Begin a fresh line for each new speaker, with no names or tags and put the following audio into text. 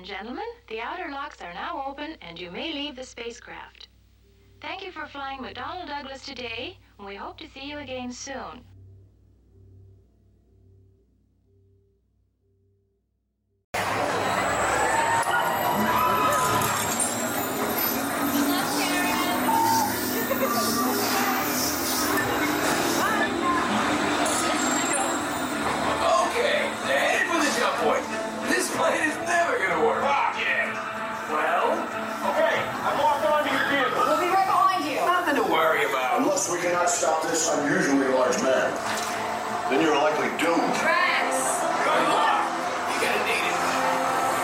gentlemen, the outer locks are now open and you may leave the spacecraft. Thank you for flying McDonnell Douglas today, and we hope to see you again soon.
We cannot stop this unusually large man. Then you're likely doomed.